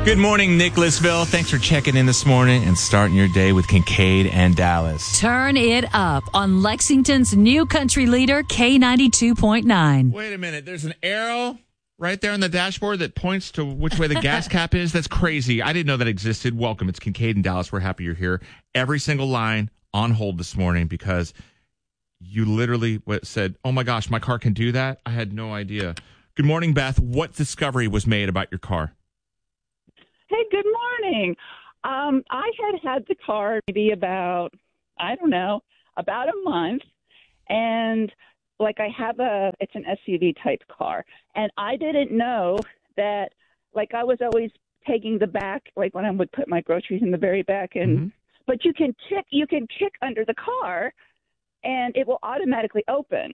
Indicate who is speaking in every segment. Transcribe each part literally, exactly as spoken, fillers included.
Speaker 1: Good morning, Nicholasville. Thanks for checking in this morning and starting your day with Kincaid and Dallas.
Speaker 2: Turn it up on Lexington's new country leader, K ninety-two point nine.
Speaker 1: Wait a minute. There's an arrow right there on the dashboard that points to which way the gas cap is. That's crazy. I didn't know that existed. Welcome. It's Kincaid and Dallas. We're happy you're here. Every single line on hold this morning because you literally said, oh my gosh, my car can do that? I had no idea. Good morning, Beth. What discovery was made about your car?
Speaker 3: Hey, good morning. Um, I had had the car maybe about, I don't know, about a month. And like I have a, it's an S U V type car. And I didn't know that, like I was always taking the back, like when I would put my groceries in the very back. And, mm-hmm. But you can kick, you can kick under the car and it will automatically open.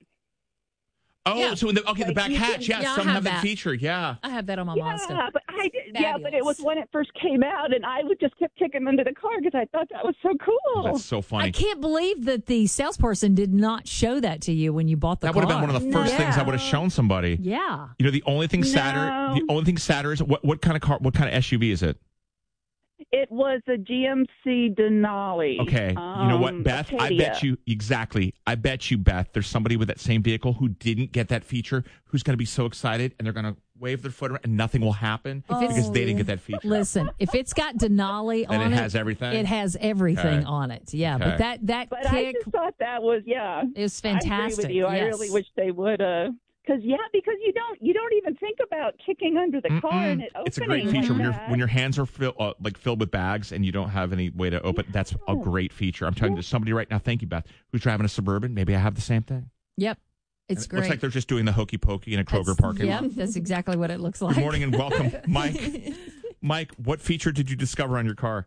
Speaker 1: Oh, yeah. so in the, okay, like the back hatch,
Speaker 2: can,
Speaker 1: yeah,
Speaker 2: yeah
Speaker 1: some have, have
Speaker 2: that.
Speaker 1: that feature, yeah.
Speaker 2: I have that on my
Speaker 3: yeah,
Speaker 2: Mazda.
Speaker 3: But I did, yeah, but it was when it first came out, and I would just kept kicking under the car because I thought that was so cool.
Speaker 1: Oh, that's so funny.
Speaker 2: I can't believe that the salesperson did not show that to you when you bought the
Speaker 1: that
Speaker 2: car.
Speaker 1: That would have been one of the first
Speaker 2: no.
Speaker 1: things I would have shown somebody.
Speaker 2: Yeah.
Speaker 1: You know, the only thing sadder,
Speaker 3: no.
Speaker 1: the only thing sadder is what, what kind of car, what kind of S U V is it?
Speaker 3: It was a G M C Denali.
Speaker 1: Okay.
Speaker 3: Um,
Speaker 1: you know what, Beth?
Speaker 3: Acadia.
Speaker 1: I bet you, exactly. I bet you, Beth, there's somebody with that same vehicle who didn't get that feature who's going to be so excited and they're going to wave their foot around and nothing will happen oh. because they didn't get that feature.
Speaker 2: Listen, if it's got Denali on it.
Speaker 1: And it has everything?
Speaker 2: It has everything
Speaker 1: okay.
Speaker 2: on it. Yeah.
Speaker 1: Okay.
Speaker 2: But that, that
Speaker 3: but
Speaker 2: kick.
Speaker 3: I just thought that was, yeah.
Speaker 2: It was fantastic.
Speaker 3: I agree with you.
Speaker 2: Yes.
Speaker 3: I really wish they would, uh, Because yeah, because you don't you don't even think about kicking under the car
Speaker 1: Mm-mm.
Speaker 3: and it opening.
Speaker 1: It's a great feature
Speaker 3: like
Speaker 1: when your
Speaker 3: that.
Speaker 1: when your hands are fill, uh, like filled with bags and you don't have any way to open. That's a great feature. I'm telling you, somebody right now. Thank you, Beth, who's driving a Suburban. Maybe I have the same thing.
Speaker 2: Yep, it's
Speaker 1: and it
Speaker 2: great.
Speaker 1: Looks like they're just doing the hokey pokey in a Kroger
Speaker 2: that's,
Speaker 1: parking
Speaker 2: yep,
Speaker 1: lot.
Speaker 2: That's exactly what it looks like.
Speaker 1: Good morning and welcome, Mike. Mike, what feature did you discover on your car?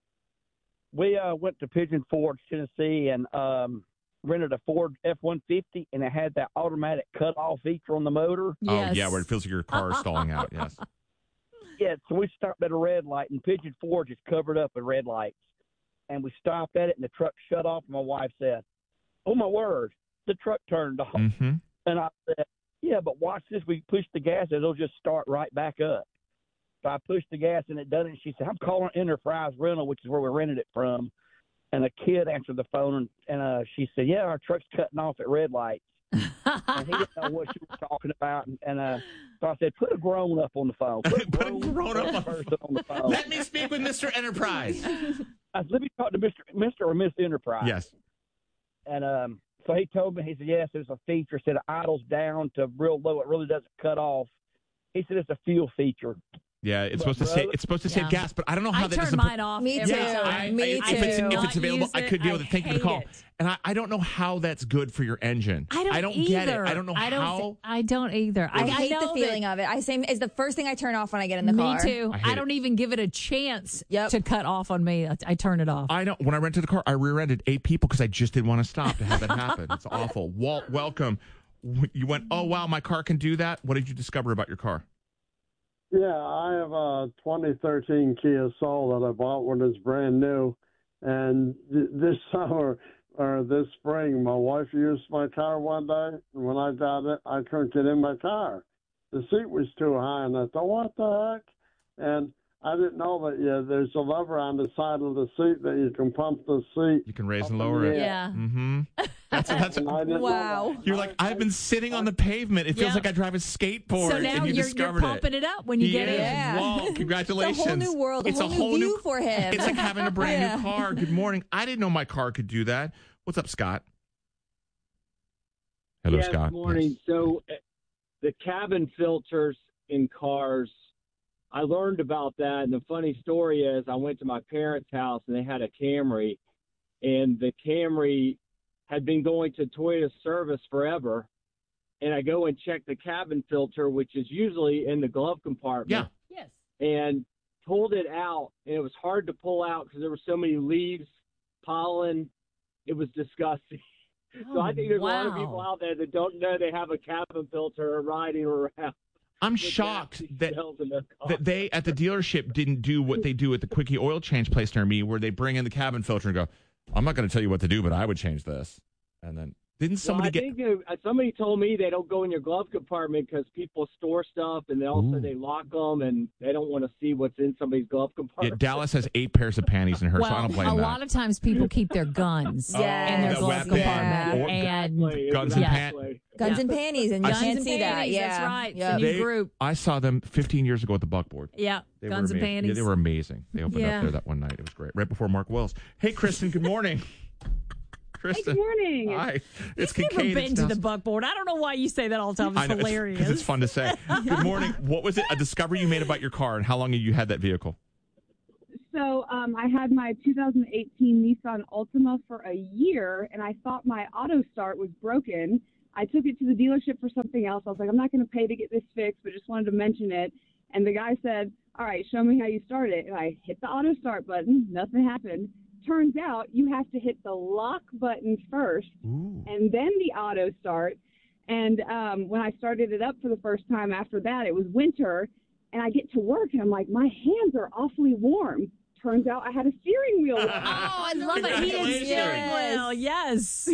Speaker 4: We uh, went to Pigeon Forge, Tennessee, and um, rented a Ford F one fifty, and it had that automatic cut-off feature on the motor.
Speaker 2: Yes.
Speaker 1: Oh, yeah, where it feels like your car is stalling out, yes.
Speaker 4: Yeah, so we stopped at a red light, and Pigeon Forge is covered up with red lights. And we stopped at it, and the truck shut off, and my wife said, oh, my word, the truck turned off.
Speaker 1: Mm-hmm.
Speaker 4: And I said, yeah, but watch this. We push the gas, and it'll just start right back up. So I pushed the gas, and it done it. And she said, I'm calling Enterprise Rental, which is where we rented it from. And a kid answered the phone, and, and uh, she said, yeah, our truck's cutting off at red lights. And he didn't know what she was talking about. And, and uh, so I said, put a grown-up on the phone. Put a grown,
Speaker 1: put a grown-up
Speaker 4: person on the phone.
Speaker 1: Let me speak with Mister Enterprise.
Speaker 4: I said, let me talk to Mister Mister or Miss Enterprise.
Speaker 1: Yes.
Speaker 4: And um, so he told me, he said, yes, there's a feature. Said it idles down to real low. It really doesn't cut off. He said it's a fuel feature.
Speaker 1: Yeah, it's supposed to say it's supposed to
Speaker 2: yeah.
Speaker 1: save gas, but I don't know how
Speaker 2: I
Speaker 1: that
Speaker 2: turn
Speaker 1: doesn't.
Speaker 2: mine off.
Speaker 5: Me
Speaker 2: every
Speaker 5: too.
Speaker 2: time.
Speaker 1: I,
Speaker 5: Me
Speaker 1: I,
Speaker 5: too.
Speaker 1: If it's, if
Speaker 2: Not
Speaker 1: it's available,
Speaker 2: use
Speaker 1: I could deal with it. Thank you for the call.
Speaker 2: it.
Speaker 1: And I, I don't know how that's good for your engine.
Speaker 2: I don't,
Speaker 1: I don't
Speaker 2: either.
Speaker 1: get it. I don't know
Speaker 2: I don't
Speaker 1: how.
Speaker 2: th- I don't either.
Speaker 5: I,
Speaker 2: I,
Speaker 5: hate
Speaker 2: know
Speaker 5: the feeling
Speaker 2: that,
Speaker 5: of it. I say it's the first thing I turn off when I get in the
Speaker 2: me
Speaker 5: car.
Speaker 2: Me too.
Speaker 1: I,
Speaker 2: I don't
Speaker 1: it.
Speaker 2: even give it a chance
Speaker 5: yep.
Speaker 2: to cut off on me. I, I turn it off.
Speaker 1: I know. When I rented the car, I rear-ended eight people because I just didn't want to stop to have that happen. It's awful. Walt, welcome. You went, oh, wow, my car can do that. What did you discover about your car?
Speaker 6: Yeah, I have a twenty thirteen Kia Soul that I bought when it's brand new. And th- this summer or this spring, my wife used my car one day. And when I got it, I turned it in my car. The seat was too high, and I thought, what the heck? And I didn't know that, yeah, there's a lever on the side of the seat that you can pump the seat.
Speaker 1: You can raise and lower it.
Speaker 2: Yeah.
Speaker 1: Mm-hmm. That's, that's,
Speaker 5: wow.
Speaker 1: You're like, I've been sitting on the pavement. It feels
Speaker 2: yeah.
Speaker 1: like I drive a skateboard.
Speaker 2: So now
Speaker 1: and you
Speaker 2: you're,
Speaker 1: discovered
Speaker 2: you're pumping
Speaker 1: it.
Speaker 2: it up when you
Speaker 1: he
Speaker 2: get
Speaker 1: is.
Speaker 2: in.
Speaker 5: Yeah.
Speaker 1: Whoa, congratulations.
Speaker 5: It's a whole new world, a
Speaker 1: it's
Speaker 5: whole,
Speaker 1: a whole
Speaker 5: new
Speaker 1: new
Speaker 5: view for him.
Speaker 1: It's like having a brand
Speaker 5: yeah.
Speaker 1: new car. Good morning. I didn't know my car could do that. What's up, Scott? Hello,
Speaker 7: yes,
Speaker 1: Scott.
Speaker 7: Good morning.
Speaker 1: Yes.
Speaker 7: So uh, the cabin filters in cars, I learned about that. And the funny story is I went to my parents' house and they had a Camry, and the Camry had been going to Toyota service forever. And I go and check the cabin filter, which is usually in the glove compartment.
Speaker 1: Yeah.
Speaker 2: Yes.
Speaker 7: And pulled it out, and it was hard to pull out because there were so many leaves, pollen. It was disgusting.
Speaker 2: Oh,
Speaker 7: so I think there's
Speaker 2: wow.
Speaker 7: a lot of people out there that don't know they have a cabin filter riding around.
Speaker 1: I'm
Speaker 7: with
Speaker 1: shocked
Speaker 7: nasty
Speaker 1: that,
Speaker 7: smells in their car.
Speaker 1: that they at the dealership didn't do what they do at the Quickie oil change place near me, where they bring in the cabin filter and go, I'm not going to tell you what to do, but I would change this. And then Didn't somebody
Speaker 7: well, I
Speaker 1: get?
Speaker 7: think uh, somebody told me they don't go in your glove compartment because people store stuff and then also
Speaker 1: Ooh.
Speaker 7: they lock them and they don't want to see what's in somebody's glove
Speaker 1: Yeah,
Speaker 7: compartment.
Speaker 1: Dallas has eight pairs of panties in her, so I
Speaker 2: Well,
Speaker 1: don't blame
Speaker 2: a
Speaker 1: that.
Speaker 2: lot of times people keep their guns
Speaker 5: Yes.
Speaker 2: in their
Speaker 1: Oh,
Speaker 2: glove
Speaker 1: the weapon.
Speaker 2: compartment.
Speaker 1: Or
Speaker 2: And
Speaker 7: Exactly,
Speaker 1: Guns and
Speaker 7: exactly.
Speaker 5: Guns
Speaker 2: Yeah.
Speaker 5: and panties, and you
Speaker 2: Guns
Speaker 5: can't
Speaker 2: and
Speaker 5: see that.
Speaker 2: panties,
Speaker 5: Yeah,
Speaker 2: that's right. It's
Speaker 5: Yep.
Speaker 2: a new
Speaker 1: They-
Speaker 2: group.
Speaker 1: I saw them fifteen years ago at the Buckboard.
Speaker 2: Yeah,
Speaker 1: They
Speaker 2: guns
Speaker 1: were
Speaker 2: and
Speaker 1: amazing.
Speaker 2: panties.
Speaker 1: Yeah, they were amazing. They opened
Speaker 2: Yeah.
Speaker 1: up there that one night. It was great. Right before Mark Wells. Hey, Kristen. Good morning. Kristen.
Speaker 8: Good morning.
Speaker 1: Hi. It's
Speaker 2: You've never
Speaker 1: Kincaid.
Speaker 2: been
Speaker 1: It's
Speaker 2: to the
Speaker 1: Dallas.
Speaker 2: buckboard. I don't know why you say that all the time. It's
Speaker 1: I know,
Speaker 2: hilarious.
Speaker 1: because it's fun to say. Good morning. What was it? A discovery you made about your car, and how long have you had that vehicle?
Speaker 8: So um, I had my two thousand eighteen Nissan Altima for a year, and I thought my auto start was broken. I took it to the dealership for something else. I was like, I'm not going to pay to get this fixed, but just wanted to mention it. And the guy said, all right, show me how you start it. And I hit the auto start button. Nothing happened. Turns out you have to hit the lock button first
Speaker 1: Ooh.
Speaker 8: and then the auto start. And um, when I started it up for the first time after that, it was winter, and I get to work, and I'm like, my hands are awfully warm. Turns out I had a steering wheel.
Speaker 2: Oh, I love it. Heated
Speaker 1: Congratulations.
Speaker 2: steering wheel. Yes.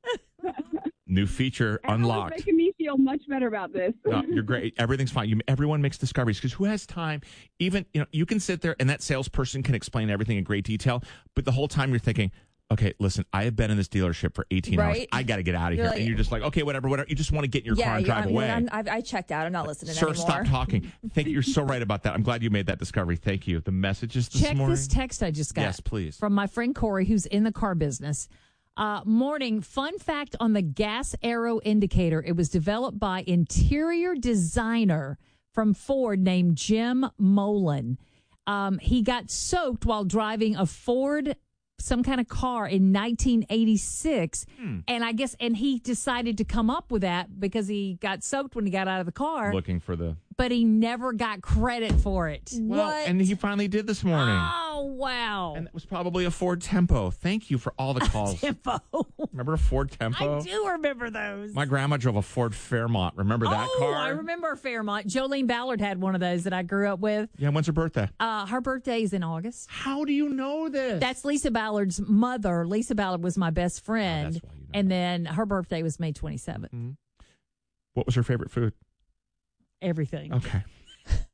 Speaker 1: New feature
Speaker 8: And that was
Speaker 1: unlocked.
Speaker 8: making me feel much better about this.
Speaker 1: No, you're great. Everything's fine. You, everyone makes discoveries because who has time? Even you know, you can sit there and that salesperson can explain everything in great detail, but the whole time you're thinking, okay, listen, I have been in this dealership for eighteen hours.
Speaker 5: Right.
Speaker 1: I got to get out of
Speaker 5: You're
Speaker 1: here.
Speaker 5: like-
Speaker 1: and you're just like, okay, whatever, whatever. You just want to get in your
Speaker 5: yeah,
Speaker 1: car and
Speaker 5: you're-
Speaker 1: drive
Speaker 5: I'm,
Speaker 1: away.
Speaker 5: I'm, I've, I checked out. I'm not listening
Speaker 1: Sir,
Speaker 5: anymore.
Speaker 1: stop talking. Thank you. You're so right about that. I'm glad you made that discovery. Thank you. The messages this
Speaker 2: Check
Speaker 1: morning.
Speaker 2: this text I just got.
Speaker 1: Yes, please.
Speaker 2: From my friend Corey, who's in the car business. Uh, morning, fun fact on the gas arrow indicator. It was developed by interior designer from Ford named Jim Molan. Um, he got soaked while driving a Ford, some kind of car in nineteen eighty-six.
Speaker 1: Hmm.
Speaker 2: And I guess, and he decided to come up with that because he got soaked when he got out of the car,
Speaker 1: Looking for the
Speaker 2: but he never got credit for it.
Speaker 1: well,
Speaker 5: What?
Speaker 1: and he finally did this morning.
Speaker 2: Oh, wow.
Speaker 1: And that was probably a Ford Tempo. Thank you for all the calls.
Speaker 2: Tempo.
Speaker 1: Remember a Ford Tempo?
Speaker 2: I do remember those.
Speaker 1: My grandma drove a Ford Fairmont. Remember that
Speaker 2: oh,
Speaker 1: car?
Speaker 2: I remember Fairmont. Jolene Ballard had one of those that I grew up with.
Speaker 1: Yeah, when's her birthday?
Speaker 2: Uh, her birthday is in August.
Speaker 1: How do you know this?
Speaker 2: That's Lisa Ballard's mother. Lisa Ballard was my best friend.
Speaker 1: Oh, that's why you know
Speaker 2: and
Speaker 1: that.
Speaker 2: then her birthday was May twenty-seventh.
Speaker 1: What was her favorite food?
Speaker 2: Everything.
Speaker 1: Okay.